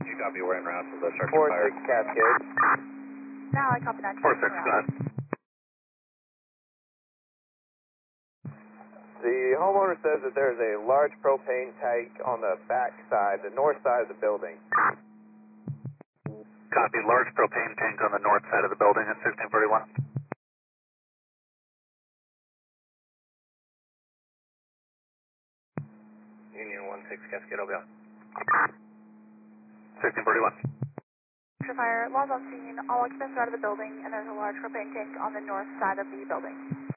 You copy, we're en route to the search and 4-6 fire. Cascade. Now I copy that. 4-6, go ahead. The homeowner says that there's a large propane tank on the back side, the north side of the building. Copy, large propane tank on the north side of the building at 1641. Union 1-6 Cascade, I'll be on. 1641. Fire, alarms on scene, all occupants are out of the building, and there's a large propane tank on the north side of the building.